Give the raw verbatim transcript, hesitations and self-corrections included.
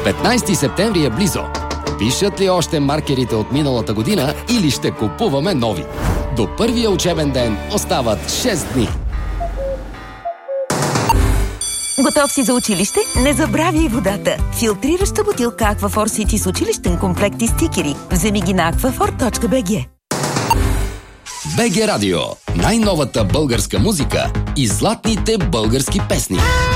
петнайсети септември е близо. Пишат ли още маркерите от миналата година или ще купуваме нови? До първия учебен ден остават шест дни. Готов си за училище? Не забравяй водата! Филтрираща бутилка Аквафор Сити с училищен комплект и стикери. Вземи ги на аквафор точка би джи. БГ Радио. Най-новата българска музика и златните български песни.